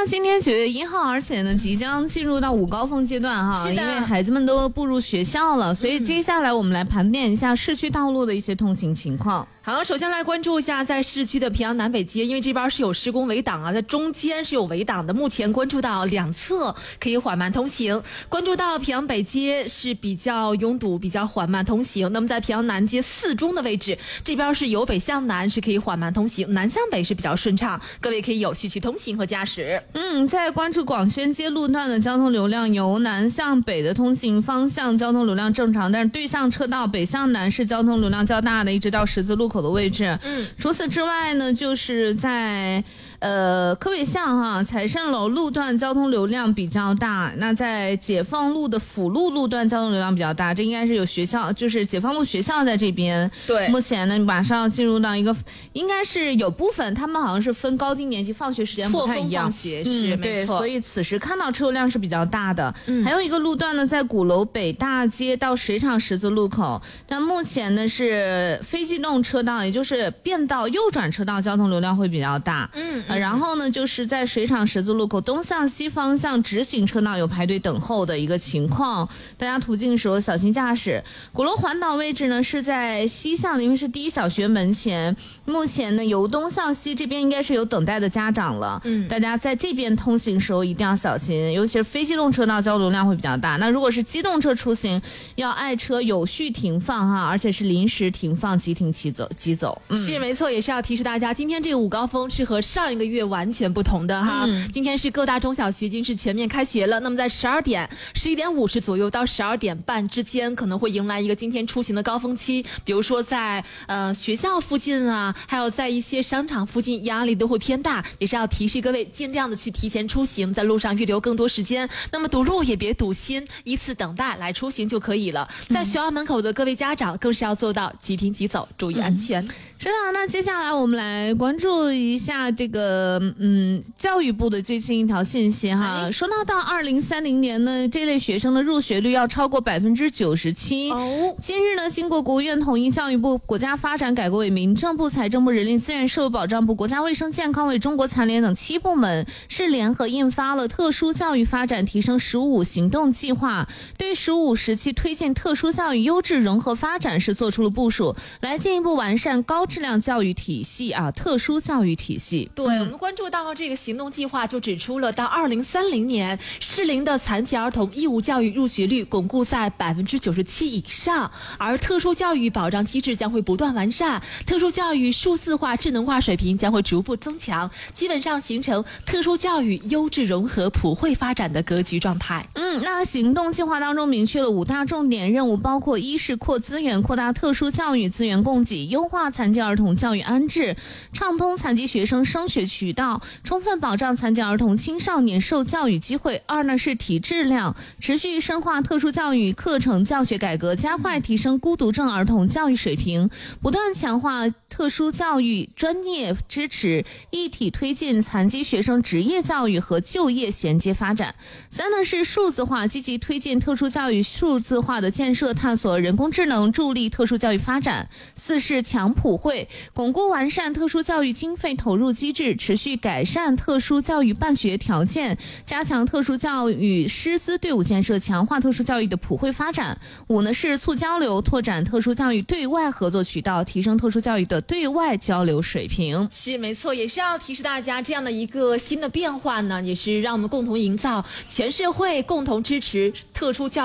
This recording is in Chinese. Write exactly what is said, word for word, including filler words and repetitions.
今天九月一号，而且呢，即将进入到午高峰阶段哈，因为孩子们都步入学校了，所以接下来我们来盘点一下市区道路的一些通行情况。 好，首先来关注一下在市区的平阳南北街，因为这边是有施工围挡啊，在中间是有围挡的，目前关注到两侧可以缓慢通行。关注到平阳北街是比较拥堵，比较缓慢通行。那么在平阳南街四中的位置，这边是由北向南是可以缓慢通行，南向北是比较顺畅，各位可以有序去通行和驾驶。 嗯，在关注广宣街路段的交通流量，由南向北的通行方向交通流量正常，但是对向车道北向南是交通流量较大的，一直到十字路口的位置。 嗯， 除此之外呢，就是在呃科伟巷哈财盛楼路段交通流量比较大，那在解放路的辅路路段交通流量比较大，这应该是有学校，就是解放路学校在这边。 对， 目前呢马上要进入到一个，应该是有部分他们好像是分高低年级放学时间不太一样。 放学是、 嗯、对， 没错， 所以此时看到车辆是比较大的。 嗯， 还有一个路段呢，在鼓楼北大街到水厂十字路口，但目前呢是非机动车道，也就是变道右转车道交通流量会比较大。 嗯， 呃、然后呢就是在水厂十字路口东向西方向直行车道有排队等候的一个情况，大家途径时候小心驾驶。鼓楼环岛位置呢是在西向的，因为是第一小学门前，目前呢由东向西这边应该是有等待的家长了。 嗯， 大家在这边通行时候一定要小心，尤其是非机动车道交通流量会比较大。那如果是机动车出行，要爱车有序停放哈，而且是临时停放，即停即走即走。 嗯，是没错，也是要提示大家，今天这个午高峰是和上一个月完全不同的哈。嗯，今天是各大中小学已经是全面开学了，那么在十二点、十一点五十左右到十二点半之间，可能会迎来一个今天出行的高峰期。比如说在呃学校附近啊，还有在一些商场附近，压力都会偏大，也是要提示各位尽量的去提前出行，在路上预留更多时间。那么堵路也别堵心，依次等待来出行就可以了。在学校门口的各位家长更是要做到即停即走，注意安全。嗯， 是的，那接下来我们来关注一下这个嗯教育部的最新一条信息哈。哎、说到到二零三零年呢，这类学生的入学率要超过百分之九十七。 哦， 今日呢，经过国务院统一，教育部、国家发展改革委、民政部、财政部、人力资源社会保障部、国家卫生健康委、中国残联等七部门是联合印发了特殊教育发展提升“十五”行动计划，对“十五”时期推进特殊教育优质融合发展是做出了部署，来进一步完善高质量教育体系啊，特殊教育体系。 对、嗯、我们关注到这个行动计划就指出了，到二零三零年，适龄的残疾儿童义务教育入学率巩固在百分之九十七以上，而特殊教育保障机制将会不断完善，特殊教育数字化、智能化水平将会逐步增强，基本上形成特殊教育优质融合、普惠发展的格局状态。 嗯，那行动计划当中明确了五大重点任务，包括一是扩资源，扩大特殊教育资源供给，优化残疾儿童教育安置，畅通残疾学生升学渠道，充分保障残疾儿童青少年受教育机会。二呢是提质量，持续深化特殊教育课程教学改革，加快提升孤独症儿童教育水平，不断强化特殊教育专业支持，一体推进残疾学生职业教育和就业衔接发展。三呢是数字化，积极推进特殊教育数字化的建设，探索人工智能助力特殊教育发展。四是强普惠，巩固完善特殊教育经费投入机制，持续改善特殊教育办学条件，加强特殊教育师资队伍建设，强化特殊教育的普惠发展。五呢是促交流，拓展特殊教育对外合作渠道，提升特殊教育的对外交流水平。 是没错，也是要提示大家，这样的一个新的变化呢，也是让我们共同营造全社会共同支持特殊教育